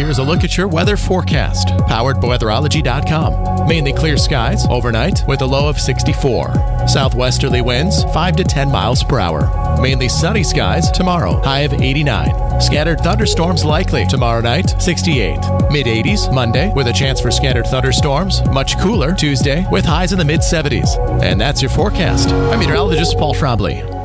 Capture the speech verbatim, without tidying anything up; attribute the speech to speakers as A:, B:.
A: here's a look at your weather forecast, powered by weatherology dot com. Mainly clear skies overnight with a low of sixty-four. Southwesterly winds five to ten miles per hour. Mainly sunny skies tomorrow, high of eighty-nine. Scattered thunderstorms likely tomorrow night, sixty-eight. mid eighties Monday with a chance for scattered thunderstorms. Much cooler Tuesday with highs in the mid seventies. And that's your forecast. I'm meteorologist Paul Trombley.